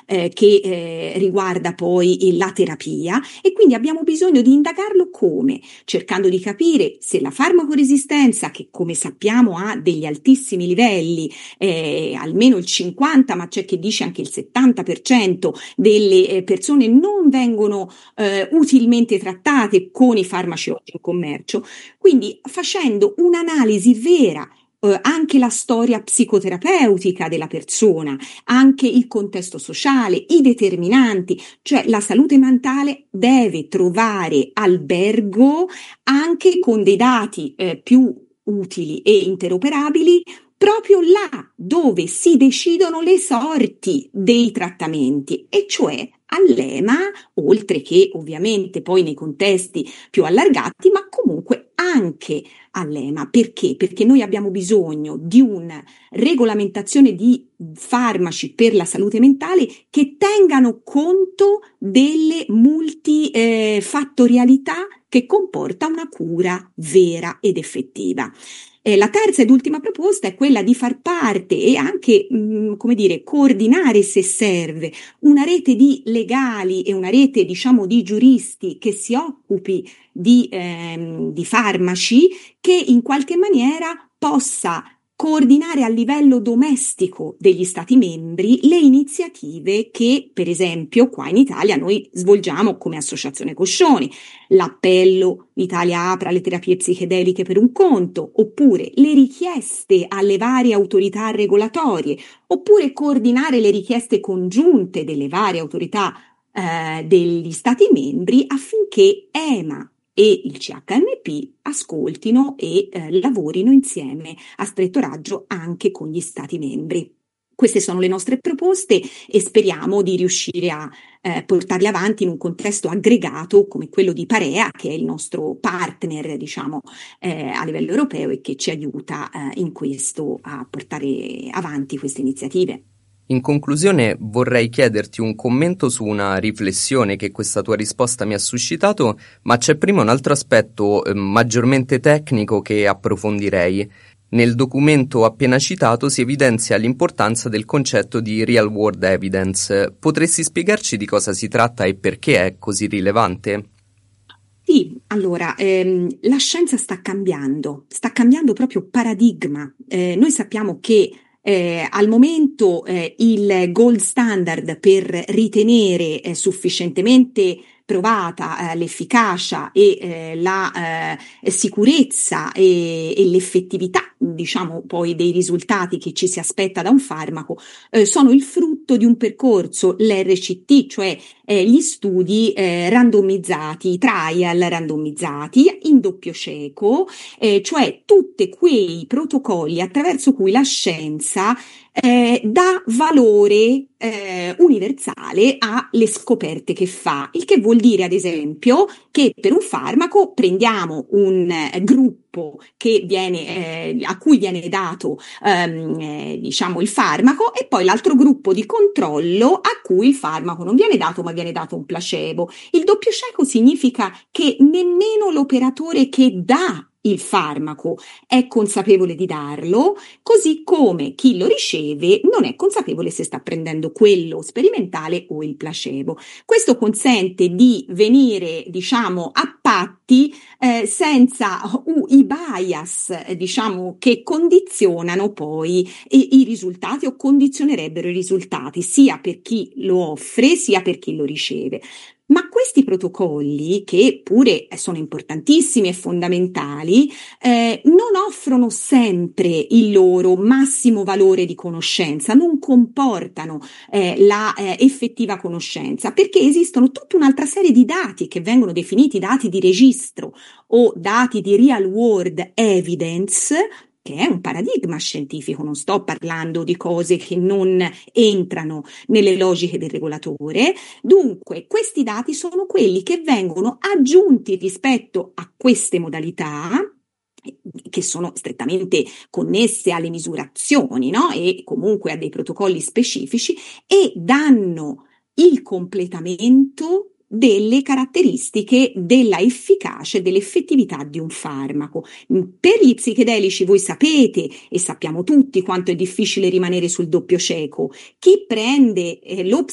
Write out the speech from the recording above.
che riguarda poi la terapia, e quindi abbiamo bisogno di indagarlo come? Cercando di capire se la farmacoresistenza, che come sappiamo ha degli altissimi livelli, almeno il 50, ma c'è chi dice anche il 70% delle persone non vengono utilmente trattate con i farmaci oggi in commercio, quindi facendo un'analisi vera, anche la storia psicoterapeutica della persona, anche il contesto sociale, i determinanti, cioè la salute mentale deve trovare albergo anche con dei dati più utili e interoperabili, proprio là dove si decidono le sorti dei trattamenti, e cioè all'EMA, oltre che ovviamente poi nei contesti più allargati, ma comunque anche all'EMA. Perché? Perché noi abbiamo bisogno di una regolamentazione di farmaci per la salute mentale che tengano conto delle multifattorialità che comporta una cura vera ed effettiva. La terza ed ultima proposta è quella di far parte e anche, come dire, coordinare, se serve, una rete di legali e una rete, diciamo, di giuristi che si occupi di farmaci, che in qualche maniera possa coordinare a livello domestico degli Stati membri le iniziative che, per esempio, qua in Italia noi svolgiamo come Associazione Coscioni, l'appello "l'Italia apra le terapie psichedeliche per un conto", oppure le richieste alle varie autorità regolatorie, oppure coordinare le richieste congiunte delle varie autorità degli Stati membri, affinché EMA e il CHMP ascoltino e lavorino insieme a stretto raggio anche con gli Stati membri. Queste sono le nostre proposte e speriamo di riuscire a portarle avanti in un contesto aggregato come quello di Parea, che è il nostro partner, diciamo, a livello europeo, e che ci aiuta in questo a portare avanti queste iniziative. In conclusione, vorrei chiederti un commento su una riflessione che questa tua risposta mi ha suscitato, ma c'è prima un altro aspetto maggiormente tecnico che approfondirei. Nel documento appena citato si evidenzia l'importanza del concetto di real world evidence. Potresti spiegarci di cosa si tratta e perché è così rilevante? Sì, allora, la scienza sta cambiando proprio paradigma. Noi sappiamo che al momento il gold standard per ritenere sufficientemente provata l'efficacia e la sicurezza e l'effettività, diciamo, poi dei risultati che ci si aspetta da un farmaco, sono il frutto di un percorso, l'RCT, cioè gli studi randomizzati, trial randomizzati in doppio cieco, cioè tutti quei protocolli attraverso cui la scienza dà valore universale alle scoperte che fa, il che vuol dire, ad esempio, che per un farmaco prendiamo un gruppo che viene, a cui viene dato diciamo il farmaco, e poi l'altro gruppo di controllo a cui il farmaco non viene dato, ma viene dato un placebo. Il doppio cieco significa che nemmeno l'operatore che dà il farmaco è consapevole di darlo, così come chi lo riceve non è consapevole se sta prendendo quello sperimentale o il placebo. Questo consente di venire, diciamo, a patti senza i bias, diciamo, che condizionano poi i risultati, o condizionerebbero i risultati, sia per chi lo offre sia per chi lo riceve. Ma questi protocolli, che pure sono importantissimi e fondamentali, non offrono sempre il loro massimo valore di conoscenza, non comportano la effettiva conoscenza, perché esistono tutta un'altra serie di dati che vengono definiti dati di registro o dati di real world evidence, che è un paradigma scientifico. Non sto parlando di cose che non entrano nelle logiche del regolatore. Dunque, questi dati sono quelli che vengono aggiunti rispetto a queste modalità, che sono strettamente connesse alle misurazioni, no? E comunque a dei protocolli specifici, e danno il completamento delle caratteristiche della efficacia e dell'effettività di un farmaco. Per gli psichedelici voi sapete, e sappiamo tutti, quanto è difficile rimanere sul doppio cieco. Chi prende lo